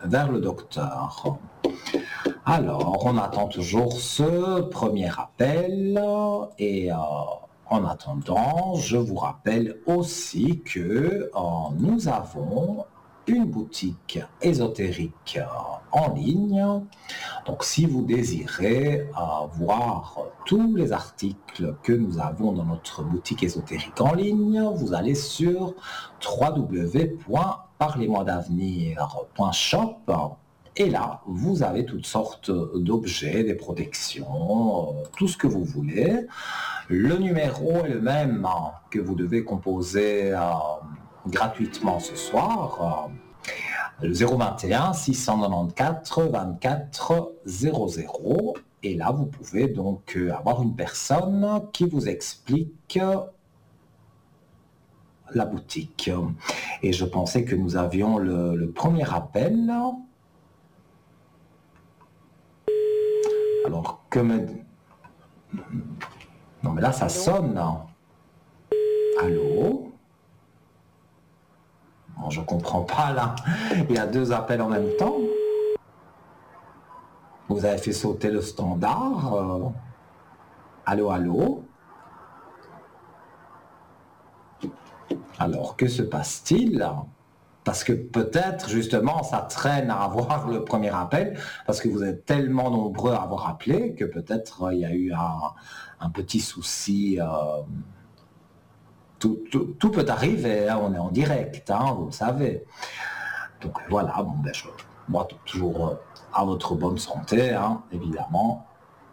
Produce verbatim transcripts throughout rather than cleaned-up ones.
vers le docteur. Alors, on attend toujours ce premier appel et euh, en attendant, je vous rappelle aussi que euh, nous avons une boutique ésotérique euh, en ligne. Donc, si vous désirez euh, voir tous les articles que nous avons dans notre boutique ésotérique en ligne, vous allez sur w w w point parlez moi d'avenir point shop. Et là, vous avez toutes sortes d'objets, des protections, euh, tout ce que vous voulez. Le numéro est le même hein, que vous devez composer euh, gratuitement ce soir. Euh, le zéro vingt et un six cent quatre-vingt-quatorze vingt-quatre zéro zéro. Et là, vous pouvez donc euh, avoir une personne qui vous explique la boutique. Et je pensais que nous avions le, le premier appel. Alors, que me... Non, mais là, ça Allô? sonne. Allô? Bon, je comprends pas, là. Il y a deux appels en même temps. Vous avez fait sauter le standard. euh. Allô, allô? Alors, que se passe-t-il? Parce que peut-être, justement, ça traîne à avoir le premier appel, parce que vous êtes tellement nombreux à avoir appelé que peut-être euh, il y a eu un, un petit souci. euh, tout, tout- tout peut arriver, hein, on est en direct, hein, vous le savez. Donc voilà, bon, ben, je, moi, t- toujours euh, à votre bonne santé, hein, évidemment.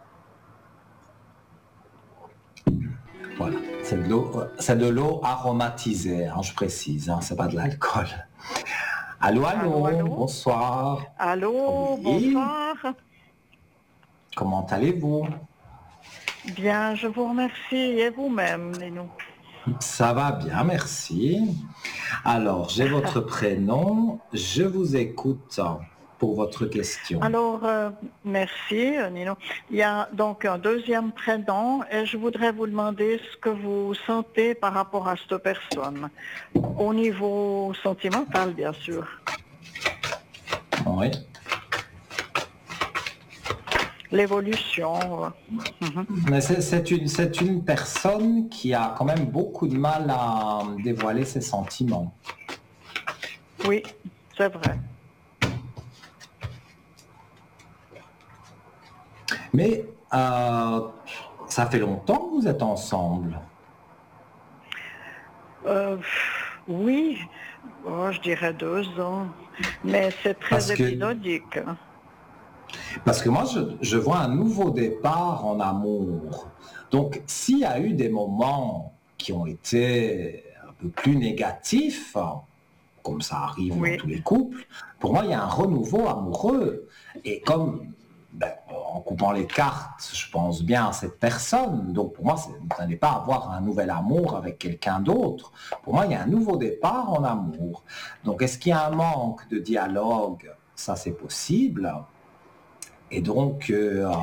Voilà, c'est de l'eau, euh, c'est de l'eau aromatisée, hein, je précise, hein, c'est pas de l'alcool. Allô, Allô, allô, allô? bonsoir. Allô, Oui, bonsoir. comment allez-vous? Bien, je vous remercie. Et vous-même, Nénou? Ça va bien, merci. Alors, j'ai votre prénom, je vous écoute pour votre question. Alors, euh, merci, euh, Nino. Il y a donc un deuxième prénom et je voudrais vous demander ce que vous sentez par rapport à cette personne. Au niveau sentimental, bien sûr. Oui. L'évolution. euh, mhm. Mais c'est c'est une, c'est une personne qui a quand même beaucoup de mal à dévoiler ses sentiments. Oui, c'est vrai. Mais euh, ça fait longtemps que vous êtes ensemble. Euh, oui, oh, je dirais deux ans. Mais c'est très Parce que, épisodique. hein. parce que moi, je, je vois un nouveau départ en amour. Donc, s'il y a eu des moments qui ont été un peu plus négatifs, comme ça arrive dans Oui. tous les couples, pour moi, il y a un renouveau amoureux. Et comme, ben, en coupant les cartes, je pense bien à cette personne. Donc, pour moi, c'est- vous n'allez pas avoir un nouvel amour avec quelqu'un d'autre. Pour moi, il y a un nouveau départ en amour. Donc, est-ce qu'il y a un manque de dialogue? Ça, c'est possible. Et donc, euh, euh,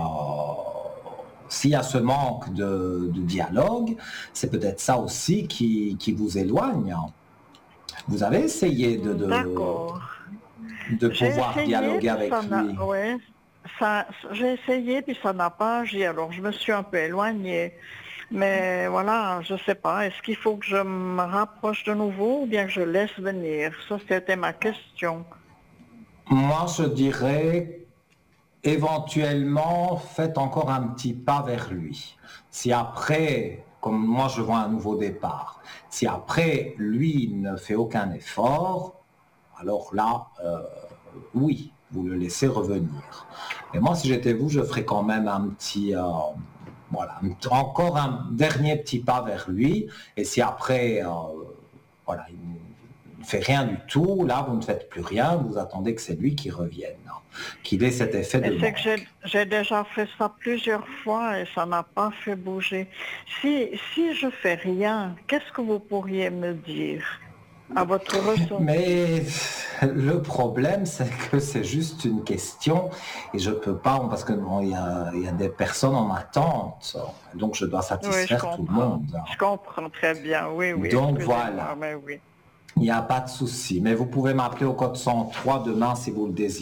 s'il y a ce manque de, de dialogue, c'est peut-être ça aussi qui, qui vous éloigne. Vous avez essayé de, de, D'accord. de J'ai pouvoir essayé, dialoguer puis ça avec n'a, lui. ouais, ça, j'ai essayé, puis ça n'a pas agi. Alors, je me suis un peu éloignée. Mais voilà, je sais pas. Est-ce qu'il faut que je me rapproche de nouveau ou bien que je laisse venir? Ça, c'était ma question. Moi, je dirais éventuellement, faites encore un petit pas vers lui. Si après, comme moi je vois un nouveau départ, si après lui ne fait aucun effort, alors là, euh, oui, vous le laissez revenir. Mais moi, si j'étais vous, je ferais quand même un petit, euh, voilà, un- encore un dernier petit pas vers lui. Et si après, euh, voilà, il ne fait rien du tout, là, vous ne faites plus rien, vous attendez que c'est lui qui revienne, hein, qu'il ait cet effet Mais de c'est que j'ai, manque. j'ai déjà fait ça plusieurs fois et ça n'a pas fait bouger. Si, si je fais rien, qu'est-ce que vous pourriez me dire à votre ressenti? Mais le problème, c'est que c'est juste une question et je peux pas, parce que bon, il y a, il y a des personnes en attente, donc je dois Oui, je satisfaire tout le comprends. monde. Je comprends très bien. Oui, oui, Donc excusez-moi, voilà, mais oui. il n'y a pas de souci. Mais vous pouvez m'appeler au code cent trois demain si vous le désirez.